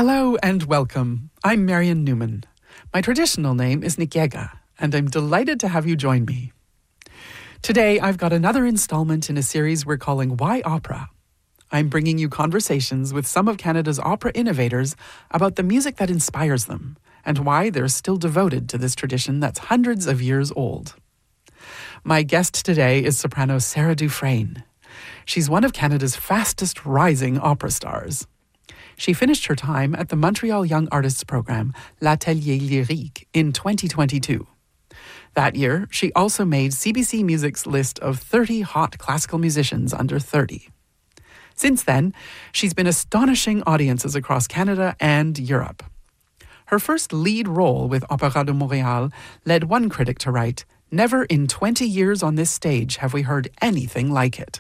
Hello and welcome. I'm Marian Newman. My traditional name is Nikiega, and I'm delighted to have you join me. Today, I've got another installment in a series we're calling Why Opera? I'm bringing you conversations with some of Canada's opera innovators about the music that inspires them and why they're still devoted to this tradition that's hundreds of years old. My guest today is soprano Sarah Dufresne. She's one of Canada's fastest rising opera stars. She finished her time at the Montreal Young Artists Program, L'Atelier Lyrique, in 2022. That year, she also made CBC Music's list of 30 hot classical musicians under 30. Since then, she's been astonishing audiences across Canada and Europe. Her first lead role with Opéra de Montréal led one critic to write, "Never in 20 years on this stage have we heard anything like it."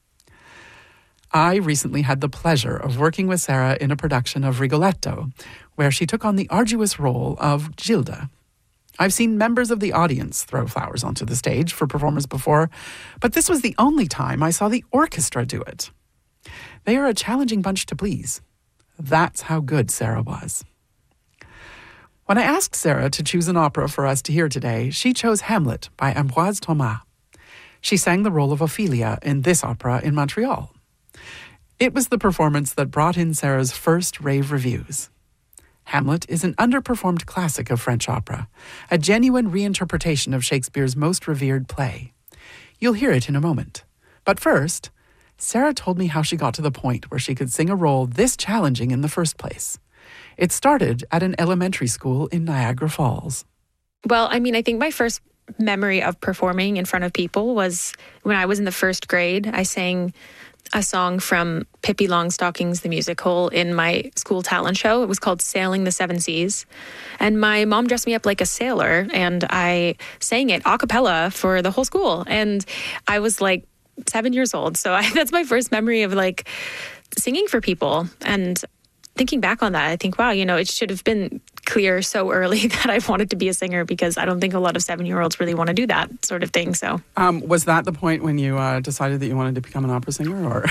I recently had the pleasure of working with Sarah in a production of Rigoletto, where she took on the arduous role of Gilda. I've seen members of the audience throw flowers onto the stage for performers before, but this was the only time I saw the orchestra do it. They are a challenging bunch to please. That's how good Sarah was. When I asked Sarah to choose an opera for us to hear today, she chose Hamlet by Ambroise Thomas. She sang the role of Ophelia in this opera in Montreal. It was the performance that brought in Sarah's first rave reviews. Hamlet is an underperformed classic of French opera, a genuine reinterpretation of Shakespeare's most revered play. You'll hear it in a moment. But first, Sarah told me how she got to the point where she could sing a role this challenging in the first place. It started at an elementary school in Niagara Falls. Well, I think my first memory of performing in front of people was when I was in the first grade. I sang a song from Pippi Longstockings, the musical, in my school talent show. It was called Sailing the Seven Seas. And my mom dressed me up like a sailor, and I sang it a cappella for the whole school. And I was like 7 years old. So that's my first memory of like singing for people. And thinking back on that, I think, wow, it should have been clear so early that I wanted to be a singer, because I don't think a lot of 7-year-olds really want to do that sort of thing. So, was that the point when you decided that you wanted to become an opera singer, or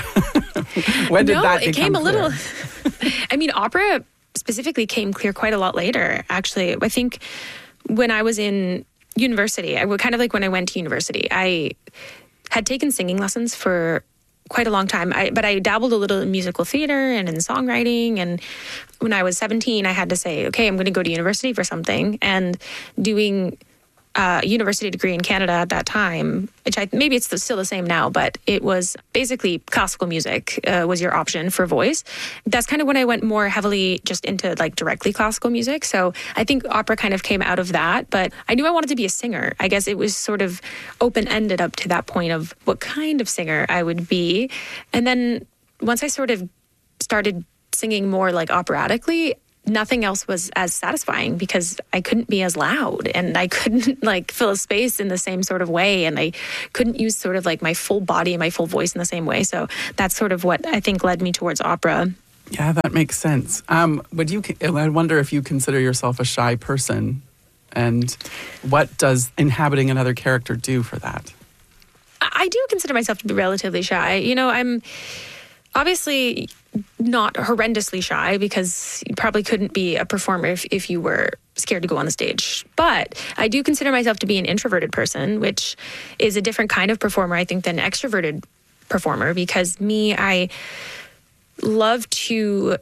when did that become it came a clear? little. Opera specifically came clear quite a lot later. Actually, I think when I was in university, kind of like when I went to university, I had taken singing lessons for quite a long time. But I dabbled a little in musical theater and in songwriting. And when I was 17, I had to say, okay, I'm going to go to university for something. And doing a university degree in Canada at that time, which maybe it's still the same now, but it was basically classical music was your option for voice. That's kind of when I went more heavily just into like directly classical music. So I think opera kind of came out of that, but I knew I wanted to be a singer. I guess it was sort of open-ended up to that point of what kind of singer I would be. And then once I sort of started singing more like operatically, nothing else was as satisfying, because I couldn't be as loud, and I couldn't like fill a space in the same sort of way, and I couldn't use sort of like my full body and my full voice in the same way. So that's sort of what I think led me towards opera. Yeah, that makes sense. I wonder if you consider yourself a shy person, and what does inhabiting another character do for that? I do consider myself to be relatively shy. I'm obviously not horrendously shy, because you probably couldn't be a performer if you were scared to go on the stage. But I do consider myself to be an introverted person, which is a different kind of performer, I think, than an extroverted performer, because I love to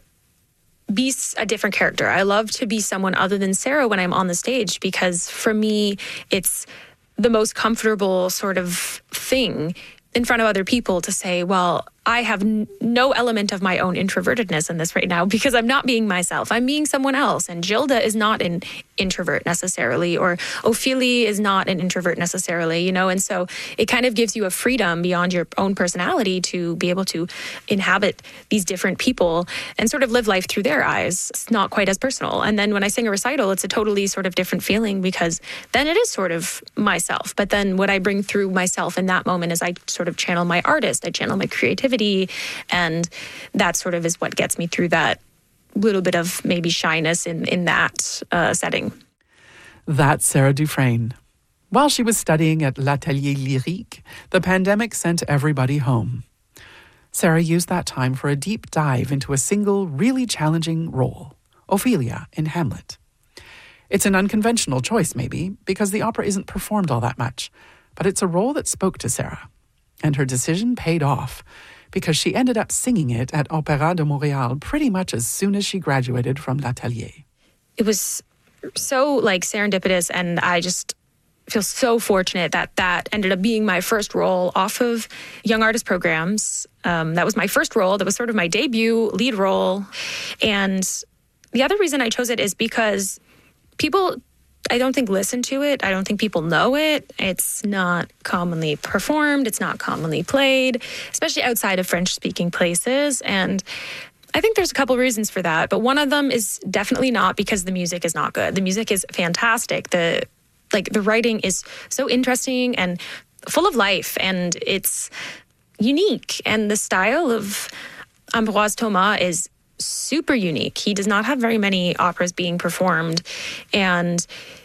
be a different character. I love to be someone other than Sarah when I'm on the stage, because for me, it's the most comfortable sort of thing in front of other people to say, well, I have no element of my own introvertedness in this right now, because I'm not being myself. I'm being someone else. And Gilda is not an introvert necessarily, or Ophelia is not an introvert necessarily, And so it kind of gives you a freedom beyond your own personality to be able to inhabit these different people and sort of live life through their eyes. It's not quite as personal. And then when I sing a recital, it's a totally sort of different feeling, because then it is sort of myself. But then what I bring through myself in that moment is I sort of channel my artist, I channel my creativity, and that sort of is what gets me through that little bit of maybe shyness in that setting. That's Sarah Dufresne. While she was studying at L'Atelier Lyrique, the pandemic sent everybody home. Sarah used that time for a deep dive into a single, really challenging role, Ophelia in Hamlet. It's an unconventional choice, maybe, because the opera isn't performed all that much, but it's a role that spoke to Sarah. And her decision paid off, because she ended up singing it at Opéra de Montréal pretty much as soon as she graduated from L'Atelier. It was so serendipitous, and I just feel so fortunate that ended up being my first role off of Young Artist programs. That was my first role. That was sort of my debut lead role. And the other reason I chose it is because people, I don't think, listen to it. I don't think people know it. It's not commonly performed. It's not commonly played, especially outside of French-speaking places. And I think there's a couple reasons for that. But one of them is definitely not because the music is not good. The music is fantastic. The writing is so interesting and full of life, and it's unique. And the style of Ambroise Thomas is super unique. He does not have very many operas being performed, and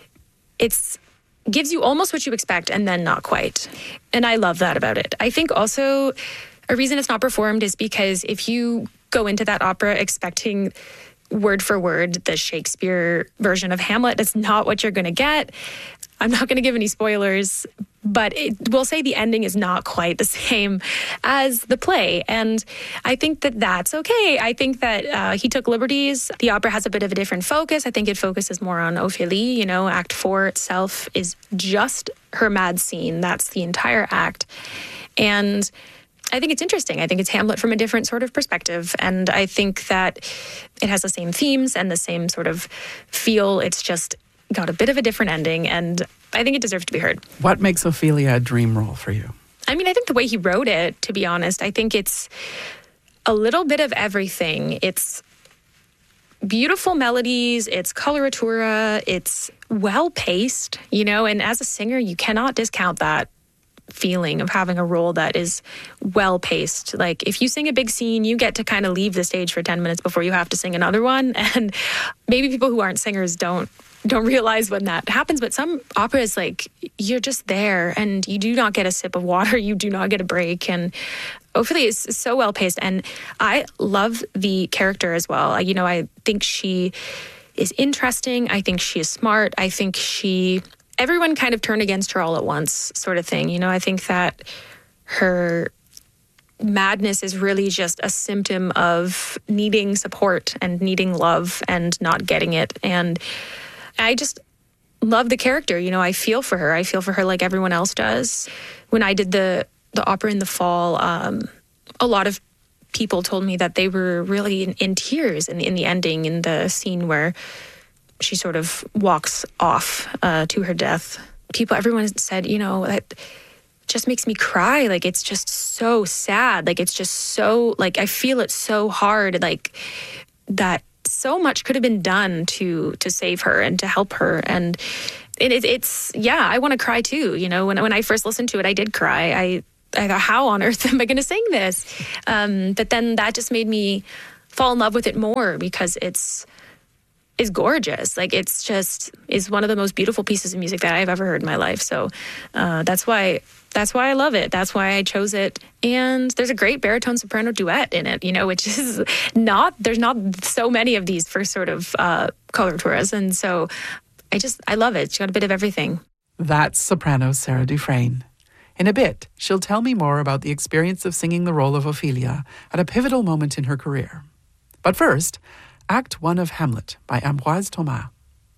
it's gives you almost what you expect and then not quite. And I love that about it. I think also a reason it's not performed is because if you go into that opera expecting word for word the Shakespeare version of Hamlet, that's not what you're going to get. I'm not going to give any spoilers, but we'll say the ending is not quite the same as the play. And I think that that's okay. I think that he took liberties. The opera has a bit of a different focus. I think it focuses more on Ophélie. You know, Act 4 itself is just her mad scene. That's the entire act. And I think it's interesting. I think it's Hamlet from a different sort of perspective. And I think that it has the same themes and the same sort of feel. It's just got a bit of a different ending, and I think it deserves to be heard. What makes Ophelia a dream role for you? I mean, I think the way he wrote it, to be honest, I think it's a little bit of everything. It's beautiful melodies, it's coloratura, it's well-paced, you know, and as a singer, you cannot discount that feeling of having a role that is well-paced. Like, if you sing a big scene, you get to kind of leave the stage for 10 minutes before you have to sing another one, and maybe people who aren't singers don't realize when that happens, but some operas, like, you're just there and you do not get a sip of water, you do not get a break. And Ophelia is so well paced, and I love the character as well. You know, I think she is interesting. I think she is smart. I think everyone kind of turned against her all at once, sort of thing. You know, I think that her madness is really just a symptom of needing support and needing love and not getting it. And I just love the character. You know, I feel for her. I feel for her like everyone else does. When I did the opera in the fall, a lot of people told me that they were really in tears in the ending, in the scene where she sort of walks off to her death. Everyone said, you know, that just makes me cry. Like, it's just so sad. Like, it's just so, like, I feel it so hard, like, that so much could have been done to save her and to help her. And it's I want to cry too. You know, when I first listened to it, I did cry. I thought, how on earth am I going to sing this? But then that just made me fall in love with it more, because it's gorgeous. Like, it's just is one of the most beautiful pieces of music that I've ever heard in my life. So that's why I love it. That's why I chose it. And there's a great baritone soprano duet in it, you know, which is there's not so many of these for sort of coloraturas. And so I love it. It's got a bit of everything. That's soprano Sarah Dufresne. In a bit, she'll tell me more about the experience of singing the role of Ophelia at a pivotal moment in her career. But first, Act 1 of Hamlet by Ambroise Thomas.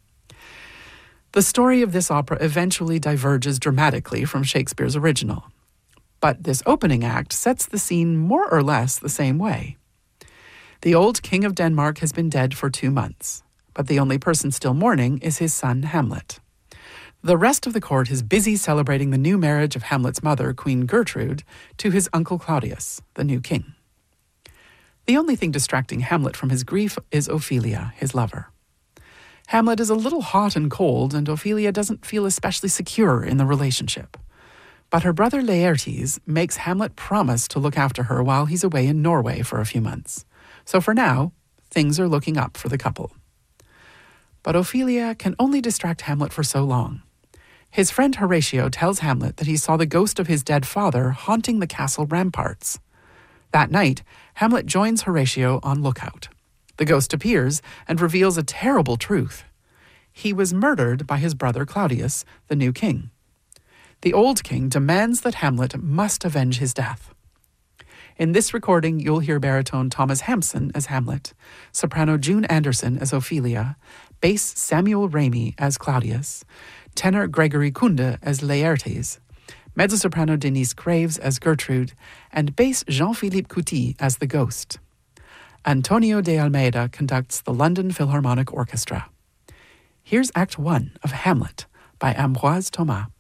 The story of this opera eventually diverges dramatically from Shakespeare's original. But this opening act sets the scene more or less the same way. The old King of Denmark has been dead for 2 months, but the only person still mourning is his son Hamlet. The rest of the court is busy celebrating the new marriage of Hamlet's mother, Queen Gertrude, to his uncle Claudius, the new king. The only thing distracting Hamlet from his grief is Ophelia, his lover. Hamlet is a little hot and cold, and Ophelia doesn't feel especially secure in the relationship. But her brother Laertes makes Hamlet promise to look after her while he's away in Norway for a few months. So for now, things are looking up for the couple. But Ophelia can only distract Hamlet for so long. His friend Horatio tells Hamlet that he saw the ghost of his dead father haunting the castle ramparts. That night, Hamlet joins Horatio on lookout. The ghost appears and reveals a terrible truth. He was murdered by his brother Claudius, the new king. The old king demands that Hamlet must avenge his death. In this recording, you'll hear baritone Thomas Hampson as Hamlet, soprano June Anderson as Ophelia, bass Samuel Ramey as Claudius, tenor Gregory Kunde as Laertes, mezzo-soprano Denise Graves as Gertrude, and bass Jean-Philippe Couty as the ghost. Antonio de Almeida conducts the London Philharmonic Orchestra. Here's Act 1 of Hamlet by Ambroise Thomas.